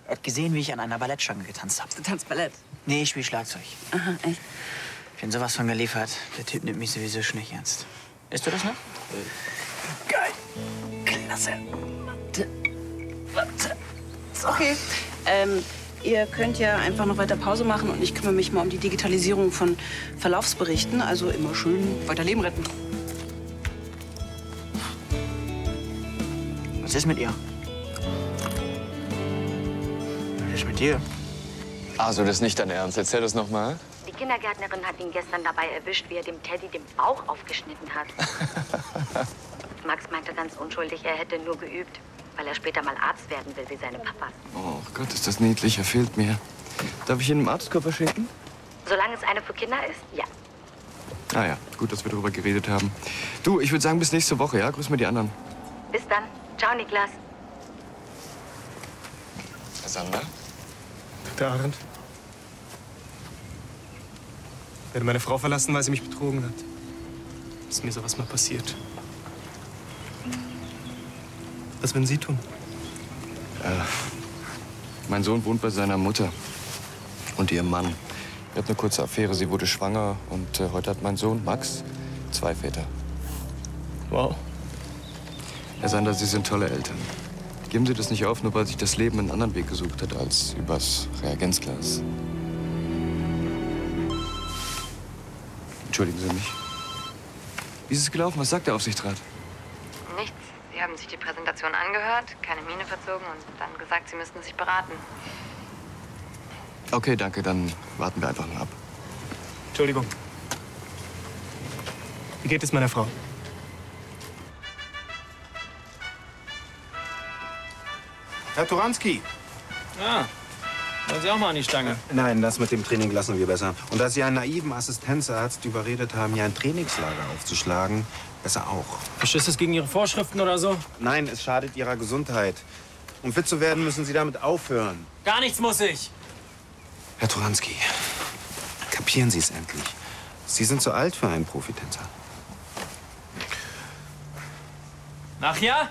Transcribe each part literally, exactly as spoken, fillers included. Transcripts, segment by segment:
Er hat gesehen, wie ich an einer Ballettstange getanzt habe. Du tanzt Ballett? Nee, ich spiele Schlagzeug. Aha, echt? Ich bin sowas von geliefert. Der Typ nimmt mich sowieso schon nicht ernst. Isst du das noch? Äh. Geil. Klasse. Warte. Warte. So. Okay. Ähm, ihr könnt ja einfach noch weiter Pause machen und ich kümmere mich mal um die Digitalisierung von Verlaufsberichten. Also immer schön weiter Leben retten. Was ist mit ihr? Was ist mit dir? Also, das ist nicht dein Ernst. Erzähl das noch mal. Die Kindergärtnerin hat ihn gestern dabei erwischt, wie er dem Teddy den Bauch aufgeschnitten hat. Max meinte ganz unschuldig, er hätte nur geübt, weil er später mal Arzt werden will, wie seine Papas. Oh Gott, ist das niedlich. Er fehlt mir. Darf ich ihn im Arztkörper schenken? Solange es eine für Kinder ist, ja. Ah ja, gut, dass wir darüber geredet haben. Du, ich würde sagen, bis nächste Woche, ja? Grüß mal die anderen. Bis dann. Ciao, Niklas. Herr Sander? Doktor Arendt. Ich werde meine Frau verlassen, weil sie mich betrogen hat. Ist mir sowas mal passiert. Was würden Sie tun? Äh, mein Sohn wohnt bei seiner Mutter und ihrem Mann. Er hat eine kurze Affäre. Sie wurde schwanger und äh, heute hat mein Sohn, Max, zwei Väter. Wow. Herr Sander, Sie sind tolle Eltern. Geben Sie das nicht auf, nur weil sich das Leben einen anderen Weg gesucht hat als übers Reagenzglas. Entschuldigen Sie mich. Wie ist es gelaufen? Was sagt der Aufsichtsrat? Nichts. Sie haben sich die Präsentation angehört, keine Miene verzogen und dann gesagt, Sie müssten sich beraten. Okay, danke. Dann warten wir einfach mal ab. Entschuldigung. Wie geht es meiner Frau? Herr Turanski. Ah, wollen Sie auch mal an die Stange? Nein, das mit dem Training lassen wir besser. Und dass Sie einen naiven Assistenzarzt überredet haben, hier ein Trainingslager aufzuschlagen, besser auch. Verstößt es gegen Ihre Vorschriften oder so? Nein, es schadet Ihrer Gesundheit. Um fit zu werden, müssen Sie damit aufhören. Gar nichts muss ich. Herr Turanski, kapieren Sie es endlich. Sie sind zu alt für einen Profitänzer. Ach ja?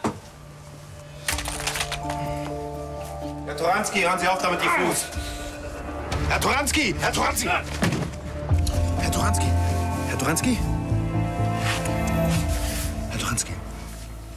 Herr Turanski, hören Sie auf damit, die Fuß. Herr Turanski! Herr Turanski! Herr Turanski! Herr Turanski!